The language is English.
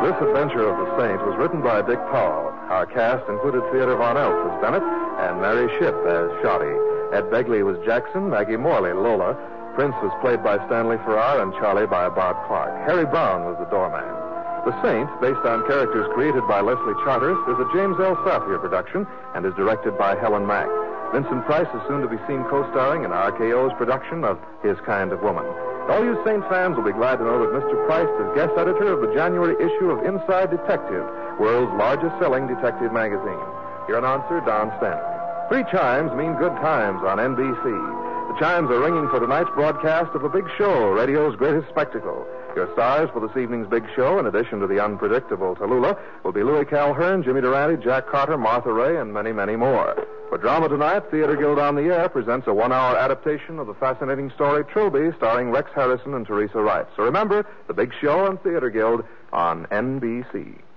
This Adventure of the Saint was written by Dick Powell. Our cast included Theodore Von Elf as Bennett and Mary Shipp as Shoddy. Ed Begley was Jackson, Maggie Morley, Lola. Prince was played by Stanley Farrar and Charlie by Bob Clark. Harry Brown was the doorman. The Saint, based on characters created by Leslie Charteris, is a James L. Safier production and is directed by Helen Mack. Vincent Price is soon to be seen co-starring in RKO's production of His Kind of Woman. All you Saint fans will be glad to know that Mr. Price is guest editor of the January issue of Inside Detective, world's largest-selling detective magazine. Your announcer, Don Stanley. 3 chimes mean good times on NBC. The chimes are ringing for tonight's broadcast of The Big Show, radio's greatest spectacle. Your stars for this evening's Big Show, in addition to the unpredictable Tallulah, will be Louis Calhern, Jimmy Durante, Jack Carter, Martha Ray, and many, many more. For drama tonight, Theater Guild on the Air presents a 1-hour adaptation of the fascinating story Trilby, starring Rex Harrison and Teresa Wright. So remember, The Big Show and Theater Guild on NBC.